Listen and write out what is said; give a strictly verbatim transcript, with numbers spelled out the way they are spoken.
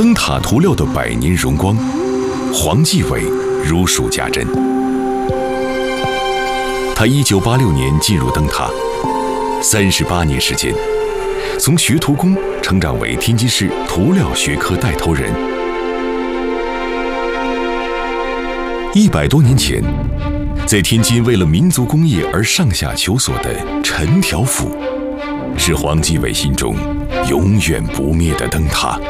灯塔涂料的百年荣光，黄继伟如数家珍。他一九八六年进入灯塔，三十八年时间，从学徒工成长为天津市涂料学科带头人。一百多年前，在天津为了民族工业而上下求索的陈条府，是黄继伟心中永远不灭的灯塔。